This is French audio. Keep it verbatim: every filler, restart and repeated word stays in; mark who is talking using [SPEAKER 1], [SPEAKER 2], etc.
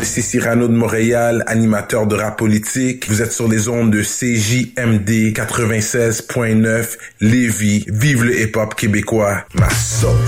[SPEAKER 1] c'est Cyrano de Montréal, animateur de rap politique. Vous êtes sur les ondes de C J M D quatre-vingt-seize point neuf Lévis. Vive le hip-hop québécois. Ma sauce.